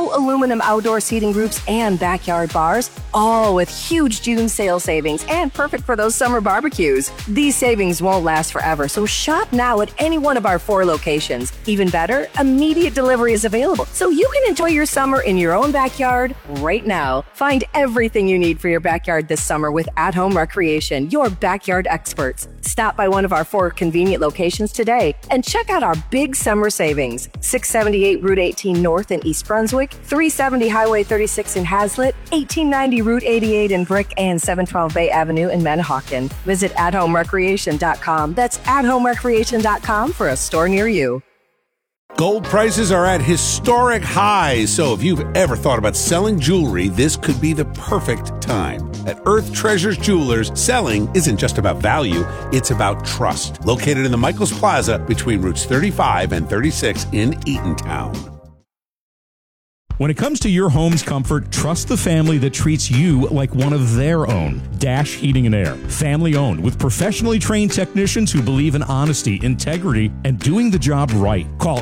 new aluminum outdoor seating groups and backyard bars, all with huge June sale savings and perfect for those summer barbecues. These savings won't last forever, so shop now at any one of our 4 locations. Even better, immediate delivery is available, so you can enjoy your summer in your own backyard right now. Find everything you need for your backyard this summer with At Home Recreation, your backyard experts. Stop by one of our 4 convenient locations today and check out our big summer savings. 678 Route 18 North in East Brunswick, 370 Highway 36 in Hazlitt, 1890 Route 88 in Brick, and 712 Bay Avenue in Manahawkin. Visit athomerecreation.com. That's athomerecreation.com for a store near you. Gold prices are at historic highs, so if you've ever thought about selling jewelry, this could be the perfect time. At Earth Treasures Jewelers, selling isn't just about value, it's about trust. Located in the Michaels Plaza between routes 35 and 36 in Eatontown. When it comes to your home's comfort, trust the family that treats you like one of their own. Dash Heating and Air. Family owned with professionally trained technicians who believe in honesty, integrity, and doing the job right. Call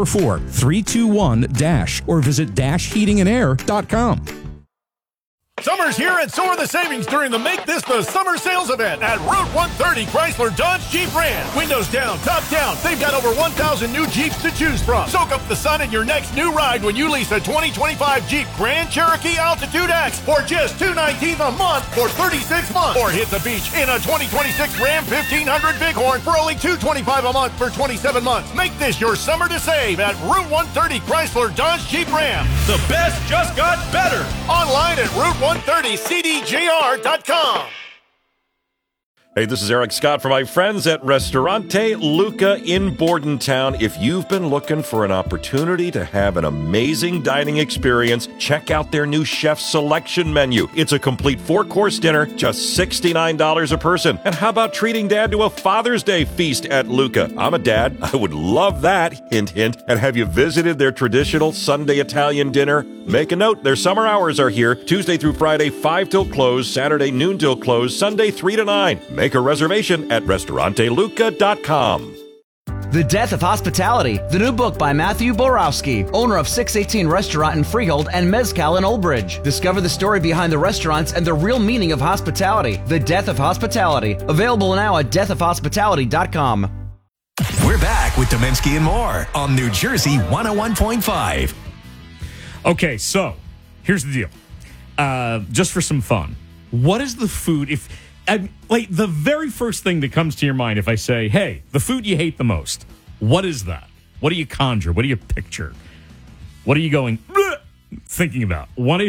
844-321-DASH or visit dashheatingandair.com. Summer's here, and so are the savings during the Make This the Summer Sales event at Route 130 Chrysler Dodge Jeep Ram. Windows down, top down. They've got over 1,000 new Jeeps to choose from. Soak up the sun in your next new ride when you lease a 2025 Jeep Grand Cherokee Altitude X for just $219 a month for 36 months. Or hit the beach in a 2026 Ram 1500 Bighorn for only $225 a month for 27 months. Make this your summer to save at Route 130 Chrysler Dodge Jeep Ram. The best just got better. Online at Route130cdjr.com. Hey, this is Eric Scott for my friends at Ristorante Luca in Bordentown. If you've been looking for an opportunity to have an amazing dining experience, check out their new chef selection menu. It's a complete 4-course dinner, just $69 a person. And how about treating Dad to a Father's Day feast at Luca? I'm a dad. I would love that. Hint, hint. And have you visited their traditional Sunday Italian dinner? Make a note. Their summer hours are here, Tuesday through Friday, 5 till close, Saturday noon till close, Sunday 3 to 9. Make a reservation at restauranteluca.com. The Death of Hospitality, the new book by Matthew Borowski, owner of 618 Restaurant in Freehold and Mezcal in Old Bridge. Discover the story behind the restaurants and the real meaning of hospitality. The Death of Hospitality, available now at deathofhospitality.com. We're back with Dominski and more on New Jersey 101.5. Okay, so here's the deal. Just for some fun, what is the food like the very first thing that comes to your mind if I say, hey, the food you hate the most, what is that? What do you conjure? What do you picture? What are you going thinking about?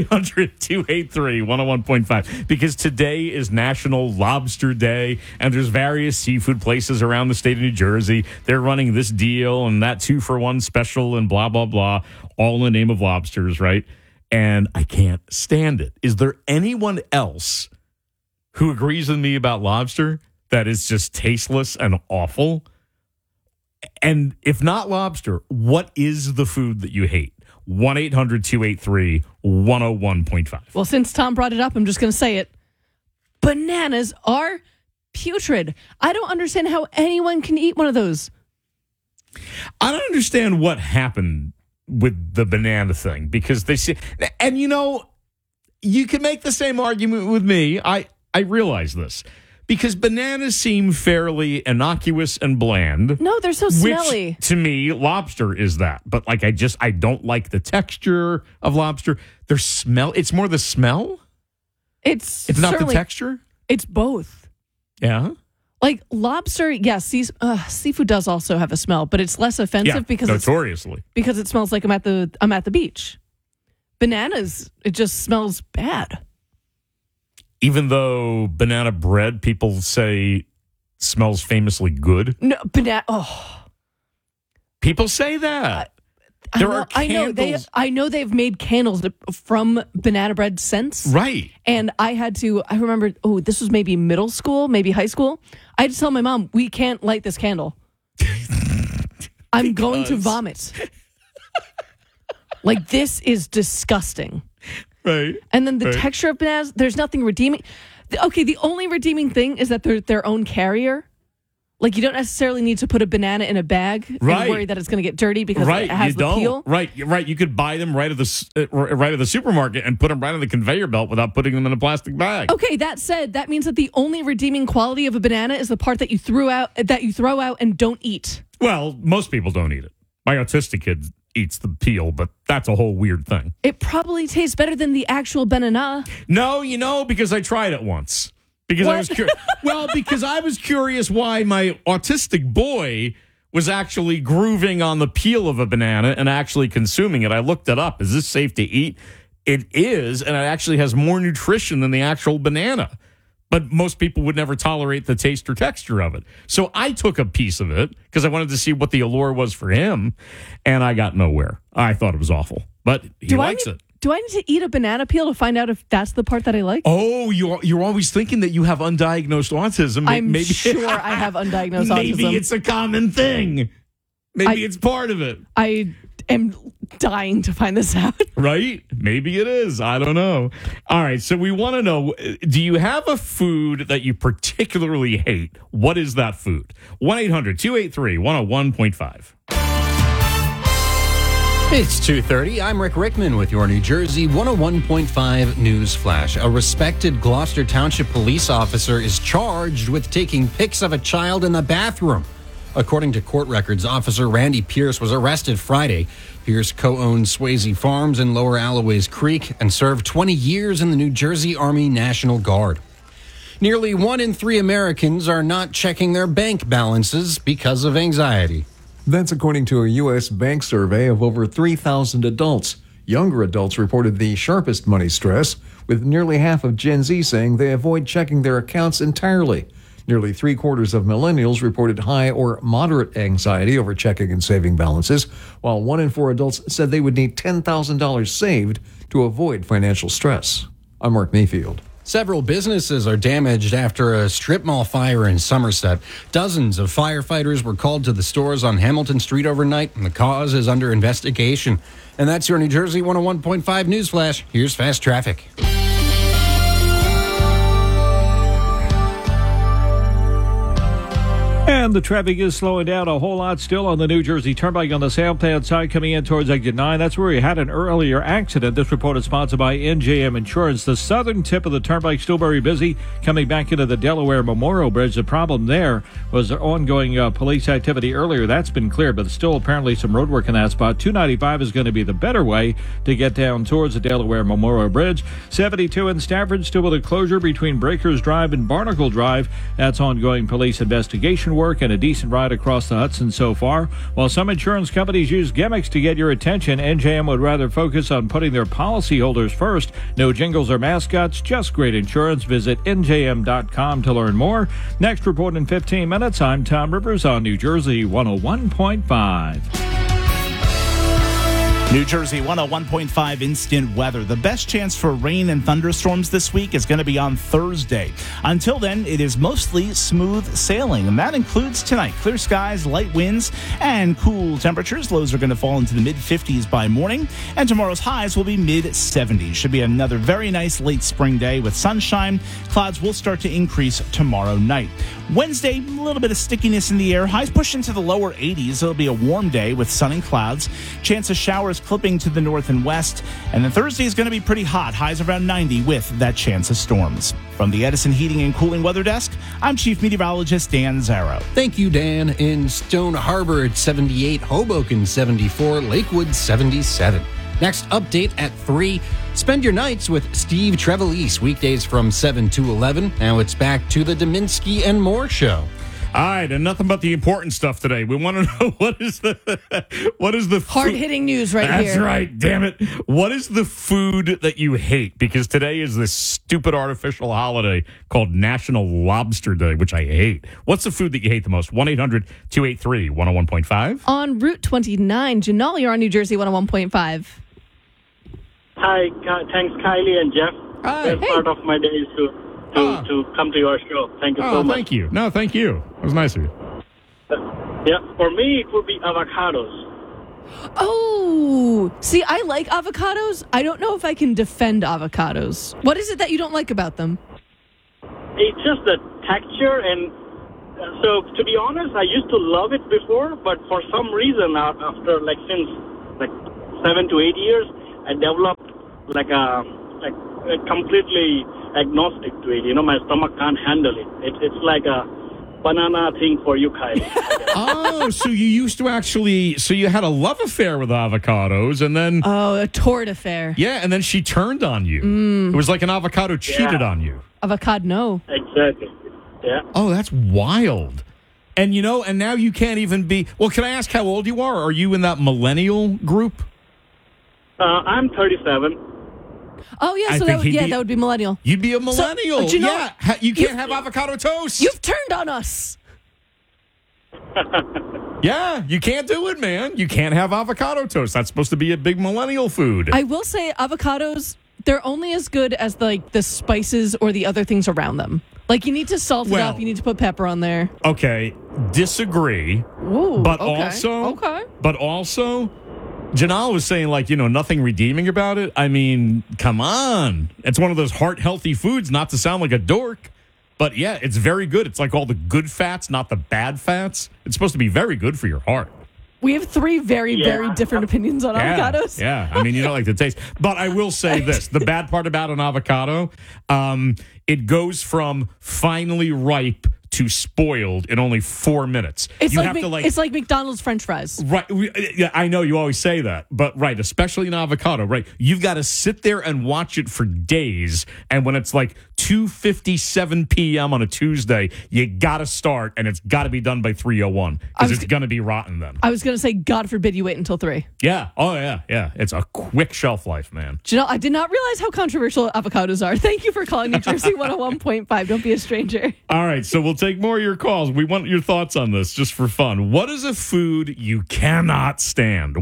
1-800-283-101.5. Because today is National Lobster Day, and there's various seafood places around the state of New Jersey. They're running this deal and that 2-for-1 special and blah, blah, blah, all in the name of lobsters, right? And I can't stand it. Is there anyone else who agrees with me about lobster that is just tasteless and awful? And if not lobster, what is the food that you hate? 1-800-283-101.5. Well, since Tom brought it up, I'm just going to say it. Bananas are putrid. I don't understand how anyone can eat one of those. I don't understand what happened with the banana thing, because they say, and you know, you can make the same argument with me. I realize this, because bananas seem fairly innocuous and bland. No, they're so smelly. Which, to me, lobster is that. But like, I don't like the texture of lobster. It's more the smell. It's not the texture. It's both. Yeah. Like lobster, yes, seafood does also have a smell, but it's less offensive because notoriously because it smells like I'm at the beach. Bananas, it just smells bad. Even though banana bread, people say, smells famously good. No, people say that. I know they've made candles from banana bread since. Right. And I remember, this was maybe middle school, maybe high school. I had to tell my mom, we can't light this candle. I'm going to vomit. Like, this is disgusting. Right. And then the texture of bananas, there's nothing redeeming. Okay, the only redeeming thing is that they're their own carrier. Like, you don't necessarily need to put a banana in a bag and worry that it's going to get dirty because it has the peel. Right. You could buy them right at the supermarket and put them right on the conveyor belt without putting them in a plastic bag. Okay, that said, that means that the only redeeming quality of a banana is the part that you throw out and don't eat. Well, most people don't eat it. My autistic kid eats the peel, but that's a whole weird thing. It probably tastes better than the actual banana. No, because I tried it once. Because I was curious. Well, because I was curious why my autistic boy was actually grooving on the peel of a banana and actually consuming it. I looked it up. Is this safe to eat? It is, and it actually has more nutrition than the actual banana. But most people would never tolerate the taste or texture of it. So I took a piece of it because I wanted to see what the allure was for him, and I got nowhere. I thought it was awful, but he likes it. Do I need to eat a banana peel to find out if that's the part that I like? Oh, you're always thinking that you have undiagnosed autism. I'm sure I have undiagnosed autism. Maybe it's a common thing. Maybe it's part of it. I am dying to find this out. Right? Maybe it is. I don't know. All right. So we want to know, do you have a food that you particularly hate? What is that food? 1-800-283-101.5. It's 2:30. I'm Rick Rickman with your New Jersey 101.5 News Flash. A respected Gloucester Township police officer is charged with taking pics of a child in the bathroom. According to court records, Officer Randy Pierce was arrested Friday. Pierce co-owned Swayze Farms in Lower Alloways Creek and served 20 years in the New Jersey Army National Guard. Nearly 1 in 3 Americans are not checking their bank balances because of anxiety. That's according to a U.S. bank survey of over 3,000 adults. Younger adults reported the sharpest money stress, with nearly half of Gen Z saying they avoid checking their accounts entirely. Nearly 3/4 of millennials reported high or moderate anxiety over checking and saving balances, while 1 in 4 adults said they would need $10,000 saved to avoid financial stress. I'm Mark Mayfield. Several businesses are damaged after a strip mall fire in Somerset. Dozens of firefighters were called to the stores on Hamilton Street overnight, and the cause is under investigation. And that's your New Jersey 101.5 News Flash. Here's Fast Traffic. And the traffic is slowing down a whole lot still on the New Jersey Turnpike on the southbound side coming in towards exit 9. That's where we had an earlier accident. This report is sponsored by NJM Insurance. The southern tip of the turnpike still very busy. Coming back into the Delaware Memorial Bridge, the problem there was ongoing police activity earlier. That's been cleared, but still apparently some road work in that spot. 295 is going to be the better way to get down towards the Delaware Memorial Bridge. 72 in Stafford still with a closure between Breakers Drive and Barnacle Drive. That's ongoing police investigation work and a decent ride across the Hudson so far. While some insurance companies use gimmicks to get your attention, NJM would rather focus on putting their policyholders first. No jingles or mascots, just great insurance. Visit njm.com to learn more. Next report in 15 minutes. I'm Tom Rivers on New Jersey 101.5. New Jersey 101.5 instant weather. The best chance for rain and thunderstorms this week is going to be on Thursday. Until then, it is mostly smooth sailing, and that includes tonight. Clear skies, light winds, and cool temperatures. Lows are going to fall into the mid-50s by morning, and tomorrow's highs will be mid-70s. Should be another very nice late spring day with sunshine. Clouds will start to increase tomorrow night. Wednesday, a little bit of stickiness in the air. Highs push into the lower 80s. It'll be a warm day with sun and clouds. Chance of showers clipping to the north and west. And then Thursday is going to be pretty hot. Highs around 90 with that chance of storms. From the Edison Heating and Cooling Weather Desk, I'm Chief Meteorologist Dan Zarrow. Thank you, Dan. In Stone Harbor at 78, Hoboken 74, Lakewood 77. Next update at 3. Spend your nights with Steve Trevelise, weekdays from 7 to 11. Now it's back to the Dominski and Moore Show. All right, and nothing but the important stuff today. We want to know what is the hard-hitting news right here. here. That's right, damn it. What is the food that you hate? Because today is this stupid artificial holiday called National Lobster Day, which I hate. What's the food that you hate the most? 1-800-283-101.5. On Route 29, Janelle, you're on New Jersey 101.5. Hi, thanks Kylie and Jeff. Hi. Best part of my day is to come to your show. Thank you so much. Thank you. No, thank you. It was nice of you. Yeah, for me it would be avocados. Oh, see, I like avocados. I don't know if I can defend avocados. What is it that you don't like about them? It's just the texture and So, to be honest, I used to love it before, but for some reason, after since 7 to 8 years, I developed a completely agnostic to it. My stomach can't handle it. It's like a banana thing for you, Kylie. Oh, so you used to you had a love affair with avocados, and then... Oh, a torrid affair. Yeah, and then she turned on you. It was like an avocado cheated on you. Avocado, no. Exactly. Yeah. Oh, that's wild. And, and now you can't even be... Well, can I ask how old you are? Are you in that millennial group? I'm 37. Oh, yeah, so that would be millennial. You'd be a millennial. So, you can't have avocado toast. You've turned on us. Yeah, you can't do it, man. You can't have avocado toast. That's supposed to be a big millennial food. I will say avocados, they're only as good as the spices or the other things around them. You need to salt it up. You need to put pepper on there. Okay, disagree. Ooh, but okay. also, Janelle was saying, nothing redeeming about it. I mean, come on. It's one of those heart-healthy foods, not to sound like a dork. But, yeah, it's very good. It's like all the good fats, not the bad fats. It's supposed to be very good for your heart. We have three very different opinions on avocados. Yeah, I mean, you don't like the taste. But I will say this. The bad part about an avocado, it goes from finally ripe to spoiled in only 4 minutes. It's it's like McDonald's French fries. Right. Yeah, I know you always say that, but right, especially an avocado, right? You've got to sit there and watch it for days. And when it's 2:57 p.m. on a Tuesday, you got to start, and it's got to be done by 3:01 because it's going to be rotten then. I was going to say, God forbid you wait until 3. Yeah. Oh, yeah. Yeah. It's a quick shelf life, man. Janelle, I did not realize how controversial avocados are. Thank you for calling New Jersey 101.5. Don't be a stranger. All right. So we'll take more of your calls. We want your thoughts on this just for fun. What is a food you cannot stand?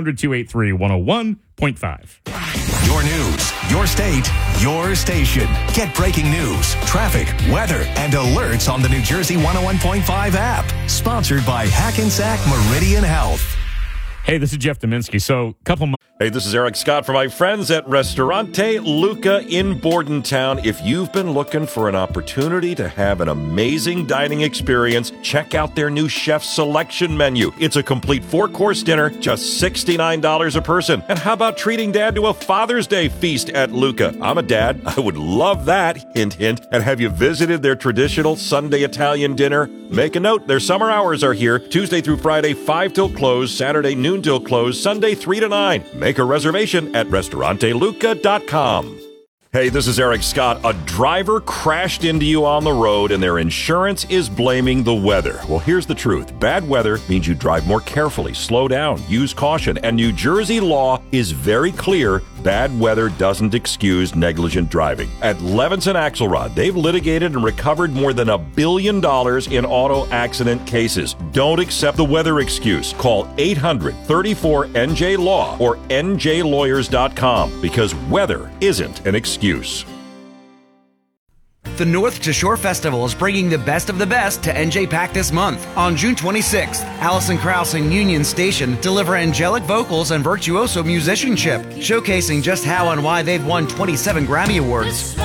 1-800-283-101.5. Your news, your state, your station. Get breaking news, traffic, weather, and alerts on the New Jersey 101.5 app. Sponsored by Hackensack Meridian Health. Hey, this is Jeff Dominski. So, Hey, this is Eric Scott from my friends at Ristorante Luca in Bordentown. If you've been looking for an opportunity to have an amazing dining experience, check out their new chef selection menu. It's a complete 4-course dinner, just $69 a person. And how about treating Dad to a Father's Day feast at Luca? I'm a dad. I would love that. Hint, hint. And have you visited their traditional Sunday Italian dinner? Make a note. Their summer hours are here, Tuesday through Friday, 5 till close, Saturday noon till close, Sunday 3 to 9. Make a reservation at restauranteluca.com. Hey, this is Eric Scott. A driver crashed into you on the road and their insurance is blaming the weather. Well, here's the truth. Bad weather means you drive more carefully, slow down, use caution, and New Jersey law is very clear. Bad weather doesn't excuse negligent driving. At Levinson Axelrod, they've litigated and recovered more than $1 billion in auto accident cases. Don't accept the weather excuse. Call 800-34-NJ-LAW or njlawyers.com because weather isn't an excuse. The North to Shore Festival is bringing the best of the best to NJ Pack this month. On June 26th, Allison Krauss and Union Station deliver angelic vocals and virtuoso musicianship, showcasing just how and why they've won 27 Grammy Awards.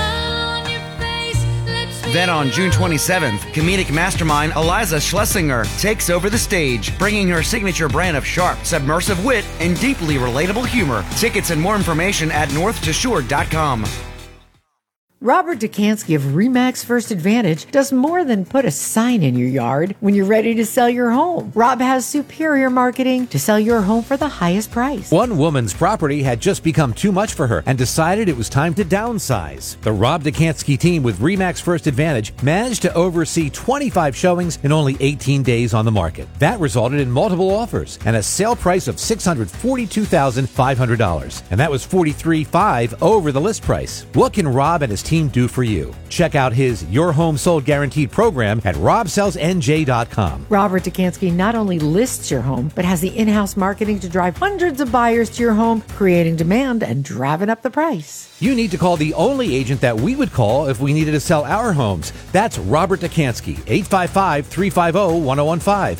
Then on June 27th, comedic mastermind Eliza Schlesinger takes over the stage, bringing her signature brand of sharp, submersive wit and deeply relatable humor. Tickets and more information at northtoshore.com. Robert Dukansky of RE/MAX First Advantage does more than put a sign in your yard when you're ready to sell your home. Rob has superior marketing to sell your home for the highest price. One woman's property had just become too much for her and decided it was time to downsize. The Rob Dukansky team with RE/MAX First Advantage managed to oversee 25 showings in only 18 days on the market. That resulted in multiple offers and a sale price of $642,500. And that was $43,500 over the list price. What can Rob and his team do for you? Check out his Your Home Sold Guaranteed program at robsellsnj.com. Robert Dukansky not only lists your home, but has the in-house marketing to drive hundreds of buyers to your home, creating demand and driving up the price. You need to call the only agent that we would call if we needed to sell our homes. That's Robert Dukansky, 855-350-1015,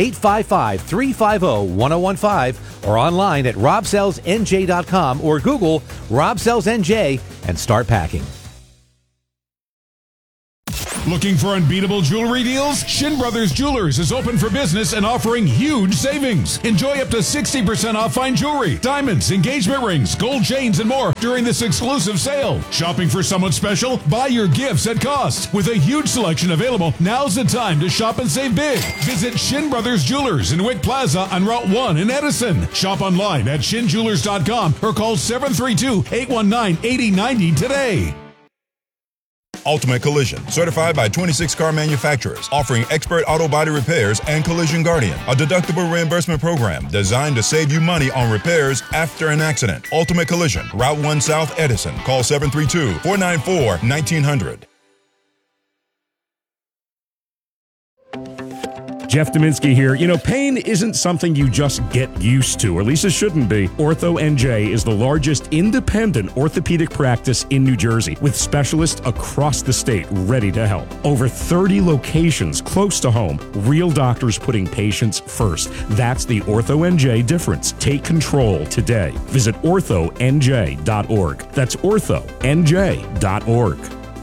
855-350-1015, or online at robsellsnj.com or Google Rob Sells NJ and start packing. Looking for unbeatable jewelry deals? Shin Brothers Jewelers is open for business and offering huge savings. Enjoy up to 60% off fine jewelry, diamonds, engagement rings, gold chains, and more during this exclusive sale. Shopping for someone special? Buy your gifts at cost. With a huge selection available, now's the time to shop and save big. Visit Shin Brothers Jewelers in Wick Plaza on Route 1 in Edison. Shop online at shinjewelers.com or call 732-819-8090 today. Ultimate Collision, certified by 26 car manufacturers, offering expert auto body repairs and Collision Guardian, a deductible reimbursement program designed to save you money on repairs after an accident. Ultimate Collision, Route 1 South, Edison. Call 732-494-1900. Jeff Dominski here. You know, pain isn't something you just get used to, or at least it shouldn't be. Ortho NJ is the largest independent orthopedic practice in New Jersey, with specialists across the state ready to help. Over 30 locations close to home, real doctors putting patients first. That's the Ortho NJ difference. Take control today. Visit orthonj.org. That's orthonj.org.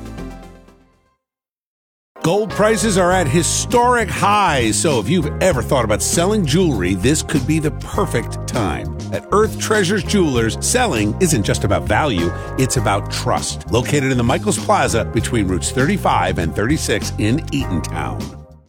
Gold prices are at historic highs, so if you've ever thought about selling jewelry, this could be the perfect time. At Earth Treasures Jewelers, selling isn't just about value, it's about trust. Located in the Michaels Plaza between routes 35 and 36 in Eatontown.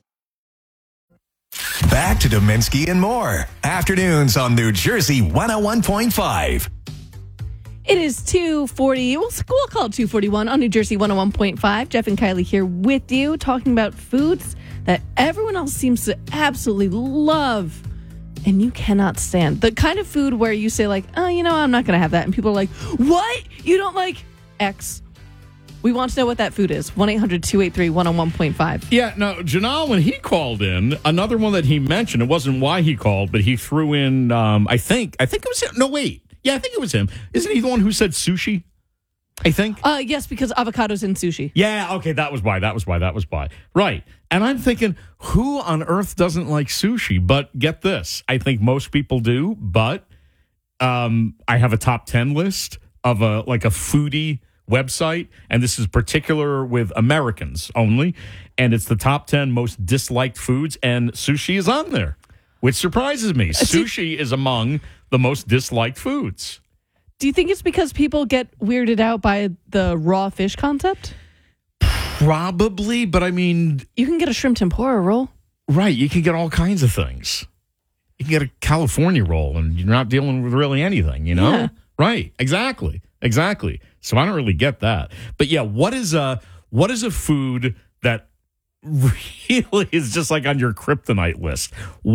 Back to Dominski and more. Afternoons on New Jersey 101.5. It is 2:40. We'll call it 2:41 on New Jersey 101.5. Jeff and Kylie here with you, talking about foods that everyone else seems to absolutely love and you cannot stand. The kind of food where you say, like, oh, you know, I'm not going to have that. And people are like, what? You don't like X? We want to know what that food is. 1-800-283-101.5. Yeah, no, Janal, when he called in, another one that he mentioned, it wasn't why he called, but he threw in, I think it was him. No, wait. Yeah, I think it was him. Isn't he the one who said sushi? I think. Yes, because avocado's in sushi. Yeah, okay, that was why. Right. And I'm thinking, who on earth doesn't like sushi? But get this, I think most people do, but I have a top 10 list of a foodie website, and this is particular with Americans only, and it's the top 10 most disliked foods, and sushi is on there, which surprises me. Sushi is among the most disliked foods. Do you think it's because people get weirded out by the raw fish concept? Probably, but I mean... You can get a shrimp tempura roll. Right, you can get all kinds of things. You can get a California roll, and you're not dealing with really anything, you know? Yeah. Right, exactly. So I don't really get that. But yeah, what is a food that really is just like on your kryptonite list?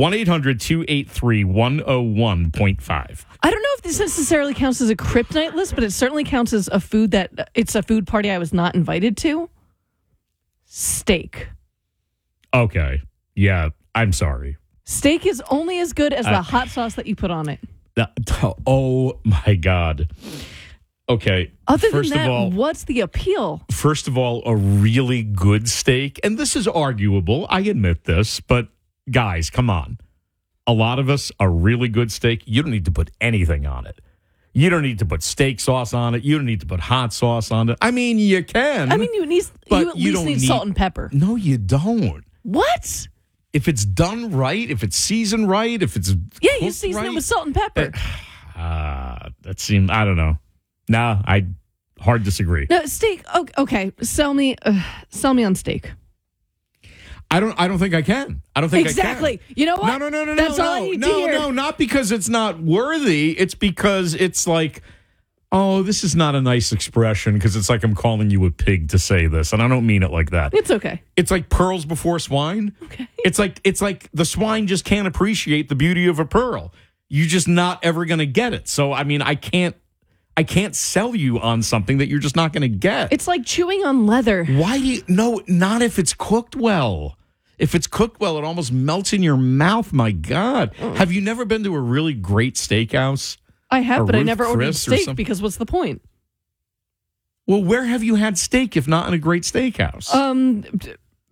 1-800-283-101.5. I don't know if this necessarily counts as a kryptonite list, but it certainly counts as a food that it's a food party I was not invited to. Steak. Okay. Yeah, I'm sorry. Steak is only as good as the hot sauce that you put on it. Oh my God. Okay. Other than that, what's the appeal? First of all, a really good steak, and this is arguable, I admit this, but guys, come on. A lot of us, a really good steak, you don't need to put anything on it. You don't need to put steak sauce on it. You don't need to put hot sauce on it. I mean, you can. I mean, you at least need salt and pepper. No, you don't. What? If it's done right, if it's seasoned right, if it's you season it with salt and pepper. That seems, I don't know. Nah, I hard disagree. No, steak. Okay, sell me on steak. I don't think I can. I don't think exactly. I can. You know what? No. That's all I need to hear. No, not because it's not worthy. It's because it's like, oh, this is not a nice expression, because it's like I'm calling you a pig to say this, and I don't mean it like that. It's okay. It's like pearls before swine. Okay. It's like the swine just can't appreciate the beauty of a pearl. You're just not ever going to get it. So I mean, I can't sell you on something that you're just not going to get. It's like chewing on leather. Why do you... No, not if it's cooked well. If it's cooked well, it almost melts in your mouth. My God. Have you never been to a really great steakhouse? I have, but I never ordered Chris steak because what's the point? Well, where have you had steak if not in a great steakhouse?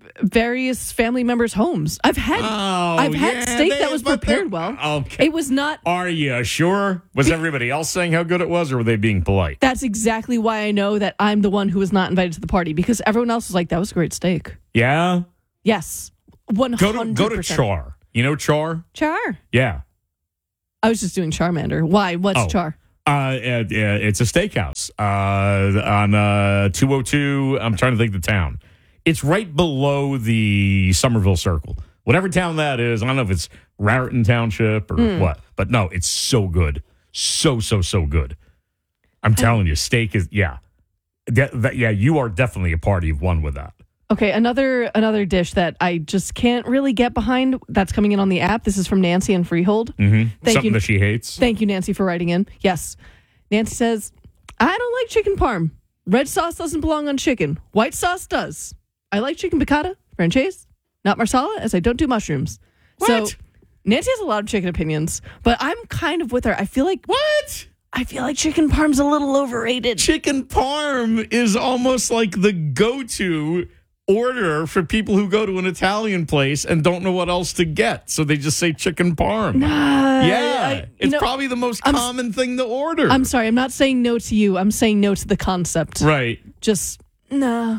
various family members' homes. I've had steak that was prepared well. Okay. It was not. Are you sure? Was everybody else saying how good it was, or were they being polite? That's exactly why I know that I'm the one who was not invited to the party, because everyone else was like, that was a great steak. Yeah? Yes. 100%. Go to Char. You know Char? Char? Yeah. I was just doing Charmander. Why? What's Char? It's a steakhouse on 202. I'm trying to think of the town. It's right below the Somerville Circle. Whatever town that is, I don't know if it's Raritan Township or what. But no, it's so good. So good. I'm telling you, steak is, yeah. You are definitely a party of one with that. Okay, another dish that I just can't really get behind that's coming in on the app. This is from Nancy in Freehold. Mm-hmm. Something that she hates. Thank you, Nancy, for writing in. Yes. Nancy says, I don't like chicken parm. Red sauce doesn't belong on chicken. White sauce does. I like chicken piccata, franchise, not marsala, as I don't do mushrooms. What? So Nancy has a lot of chicken opinions, but I'm kind of with her. I feel like... What? I feel like chicken parm's a little overrated. Chicken parm is almost like the go-to order for people who go to an Italian place and don't know what else to get. So they just say chicken parm. It's probably the most common thing to order. I'm sorry. I'm not saying no to you. I'm saying no to the concept. Right. Just, nah.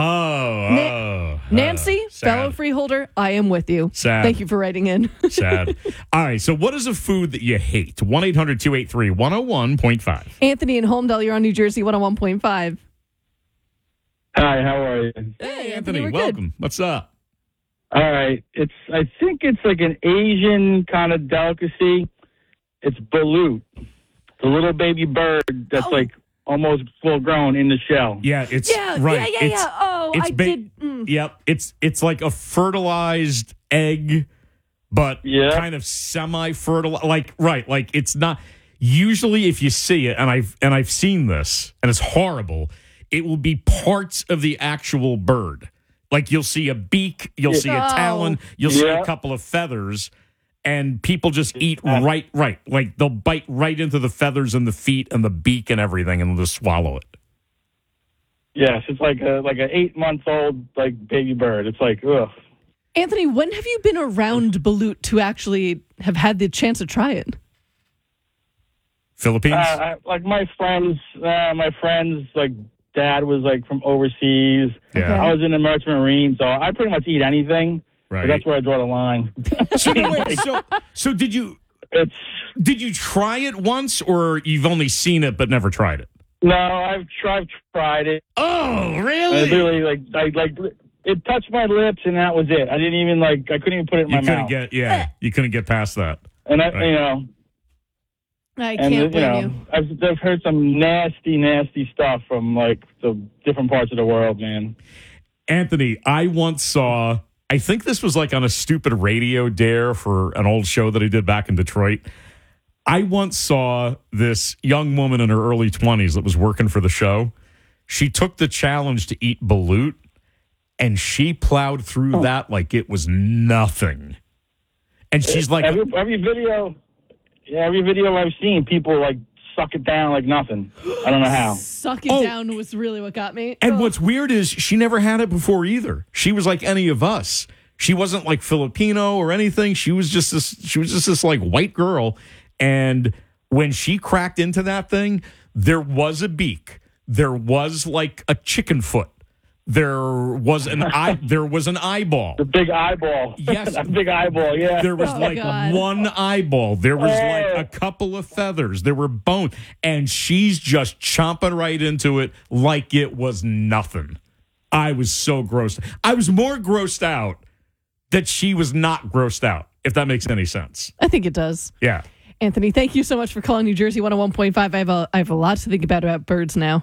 Nancy, fellow freeholder, I am with you. Sad. Thank you for writing in. Sad. All right. So what is a food that you hate? 1-800-283-101.5. Anthony in Holmdel, you're on New Jersey 101.5. Hi, how are you? Hey, Anthony, welcome. What's up? All right. I think it's like an Asian kind of delicacy. It's balut. It's a little baby bird that's like almost full grown in the shell. Yeah, it's right. Yeah. Oh, I did. Yep. It's like a fertilized egg, but kind of semi-fertilized. Like it's not. Usually, if you see it, and I've seen this, and it's horrible. It will be parts of the actual bird. Like you'll see a beak, you'll see a talon, you'll see a couple of feathers, and people just eat right. Like they'll bite right into the feathers and the feet and the beak and everything, and they'll just swallow it. Yes, it's like an 8-month-old like baby bird. It's like, ugh. Anthony, when have you been around balut to actually have had the chance to try it? Philippines? Like my friends, like. Dad was like from overseas. Yeah. I was in the Merchant Marine, so I pretty much eat anything. Right. But that's where I draw the line. So did you try it once, or you've only seen it but never tried it? No, I've tried it. Oh, really? I literally it touched my lips, and that was it. I didn't even I couldn't even put it in my mouth. You couldn't get past that. And I can't blame you. I've heard some nasty stuff from like the different parts of the world, man. Anthony, I once saw, I think this was like on a stupid radio dare for an old show that I did back in Detroit. I once saw this young woman in her early 20s that was working for the show. She took the challenge to eat balut, and she plowed through that like it was nothing. And she's like... Every video I've seen, people like suck it down like nothing. I don't know how. Suck it down was really what got me. And what's weird is she never had it before either. She was like any of us. She wasn't like Filipino or anything. She was just this like white girl. And when she cracked into that thing, there was a beak. There was like a chicken foot. There was an eyeball. The big eyeball. Yes. A big eyeball, yeah. There was one eyeball. There was like a couple of feathers. There were bones. And she's just chomping right into it like it was nothing. I was so grossed. I was more grossed out that she was not grossed out, if that makes any sense. I think it does. Yeah. Anthony, thank you so much for calling New Jersey 101.5. I have a lot to think about birds now.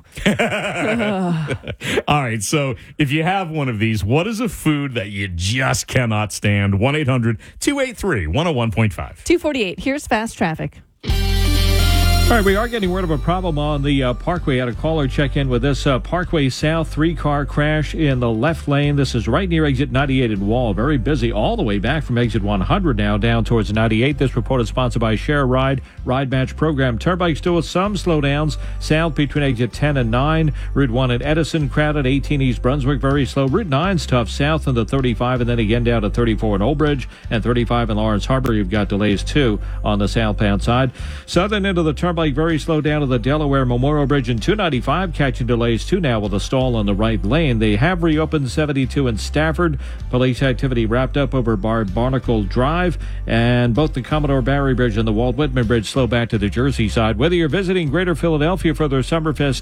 All right, so if you have one of these, what is a food that you just cannot stand? 1-800-283-101.5. 248. Here's fast traffic. All right, we are getting rid of a problem on the Parkway. Had a caller check in with this Parkway South 3-car crash in the left lane. This is right near exit 98 in Wall. Very busy all the way back from exit 100 now down towards 98. This report is sponsored by Share Ride Match Program. Turnpike still with some slowdowns south between exit 10 and 9. Route 1 at Edison crowded. 18 East Brunswick very slow. Route 9's tough south on the 35 and then again down to 34 in Old Bridge and 35 in Lawrence Harbor. You've got delays too on the southbound side. Southern end of the Turnpike very slow down to the Delaware Memorial Bridge and 295 catching delays too now with a stall on the right lane. They have reopened 72 in Stafford. Police activity wrapped up over Barnacle Drive, and both the Commodore Barry Bridge and the Walt Whitman Bridge slow back to the Jersey side. Whether you're visiting Greater Philadelphia for their Summerfest